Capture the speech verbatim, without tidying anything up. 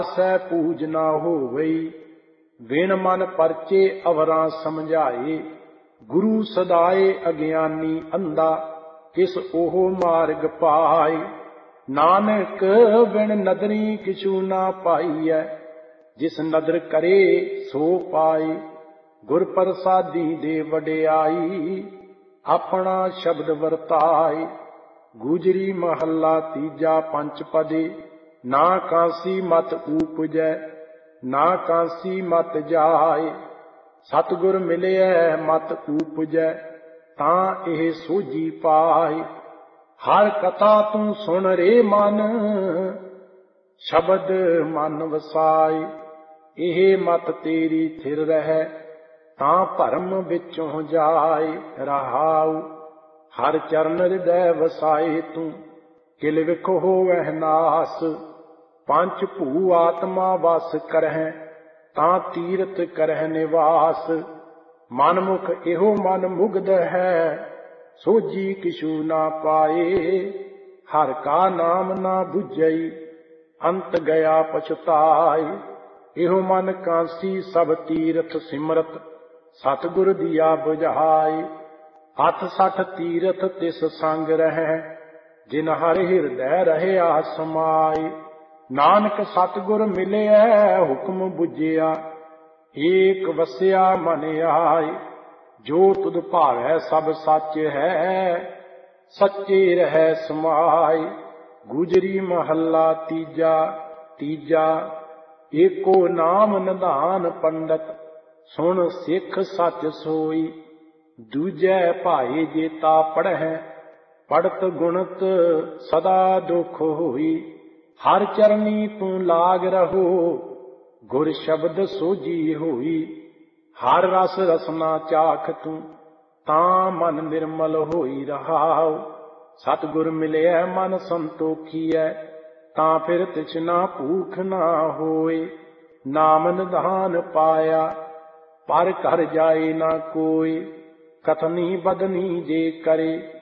सै पूज ना होवई। बिन मन परचे अवरां समझाए, गुरु सदाए अज्ञानी अंधा, किस ओह मार्ग पाए। नानक बिन नदरी किछु ना पाईऐ, जिस नदर करे सो पाए। गुर प्रसादी दे वडियाई, अपना शब्द वरताए। गुजरी महला तीजा पंचपदे, ना कांसी मत ऊपजै, ना कांसी मत जाए। सतगुर मिलिए मत ऊपजै, तां एह सोझी पाए। हर कथा तू सुन रे मन, शब्द मन वसाए। एह मत तेरी थिर रहै, तां भरम विचों जाए। रहाऊ हर चरण हृदय वसाए तू, किल विख होवै नास। पंच भू आत्मा वास करहै, तां तीरथ करह निवास। मनमुख एहो मन मुग्ध है, सोझी किछु ना पाए। हर का नाम ना बुझई, अंत गया पछताए। एहो मन कांसी सब तीरथ सिमरत, सतगुर दिया बुझाए। हथ सठ तीरथ तिस संग रहै, जिन हर हिरदय रहया समाए। नानक सतगुर मिलिया हुक्म बुझिया, एक वसिया मन आए। जो तुध भावै सब सच है, सच्चे रहै समाए। गुजरी महला तीजा तीजा, एको नाम निधान पंडित, सुन सिख सच सोई। दूजै भाई जेता पढ़ै, पढ़त गुणत सदा दुख होई। हर चरनी तू लाग रहो, गुर शब्द सोझी होई। हर रस रसना चाख तू, तां मन निर्मल होई। रहाओ सतगुर मिलिया मन संतोखीऐ, तां फिर तिछना भूख ना होए। नाम निधान पाया, पर घर जाए ना कोई। कथनी बदनी जे करे,